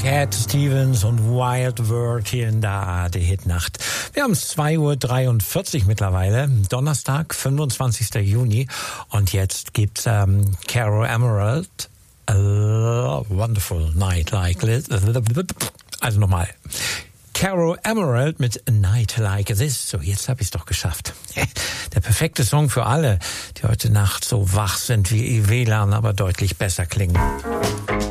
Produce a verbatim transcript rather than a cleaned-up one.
Cat Stevens und Wild World hier in der A R D-Hitnacht. Wir haben es zwei Uhr dreiundvierzig mittlerweile, Donnerstag, fünfundzwanzigster Juni. Und jetzt gibt's ähm, Caro Emerald, A Wonderful Night Like This. Also nochmal. Caro Emerald mit A Night Like This. So, jetzt habe ich es doch geschafft. Der perfekte Song für alle, die heute Nacht so wach sind wie ihr W L A N, aber deutlich besser klingen.